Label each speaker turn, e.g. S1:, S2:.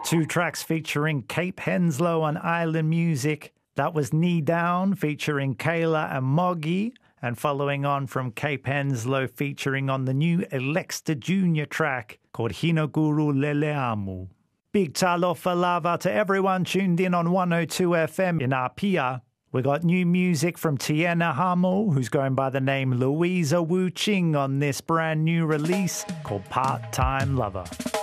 S1: Two tracks featuring Cape Henslow on Island Music. That was Knee Down featuring Kayla and Moggy, and following on from Cape Henslow featuring on the new Alexta Jr. track called Hinoguru Leleamu. Big talofa lava to everyone tuned in on 102 FM in Apia. We got new music from Tiena Hamo, who's going by the name Louisa Wu Ching on this brand new release called Part-Time Lover.